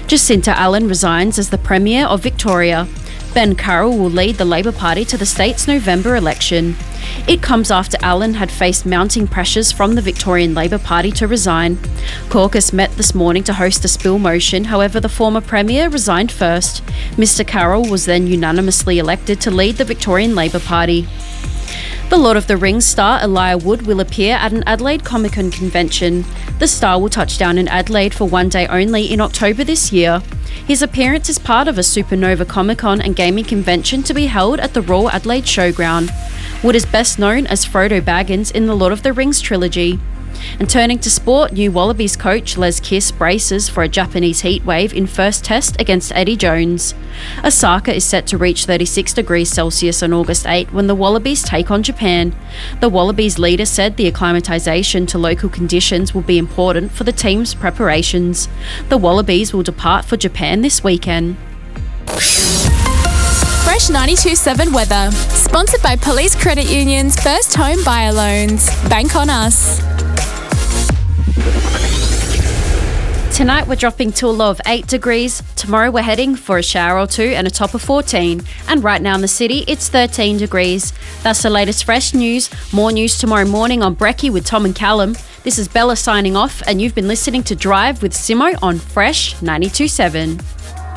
Jacinta Allen resigns as the Premier of Victoria. Ben Carroll will lead the Labor Party to the state's November election. It comes after Allen had faced mounting pressures from the Victorian Labor Party to resign. Caucus met this morning to host a spill motion, however the former Premier resigned first. Mr Carroll was then unanimously elected to lead the Victorian Labor Party. The Lord of the Rings star Elijah Wood will appear at an Adelaide Comic-Con convention. The star will touch down in Adelaide for one day only in October this year. His appearance is part of a Supernova Comic-Con and gaming convention to be held at the Royal Adelaide Showground. Wood is best known as Frodo Baggins in the Lord of the Rings trilogy. And turning to sport, new Wallabies coach Les Kiss braces for a Japanese heatwave in first test against Eddie Jones. Osaka is set to reach 36 degrees Celsius on August 8 when the Wallabies take on Japan. The Wallabies leader said the acclimatisation to local conditions will be important for the team's preparations. The Wallabies will depart for Japan this weekend. Fresh 92.7 weather. Sponsored by Police Credit Union's First Home Buyer Loans. Bank on us. Tonight we're dropping to a low of 8 degrees. Tomorrow we're heading for a shower or two and a top of 14. And right now in the city, it's 13 degrees. That's the latest fresh news. More news tomorrow morning on Brekkie with Tom and Callum. This is Bella signing off, and you've been listening to Drive with Simo on Fresh 92.7.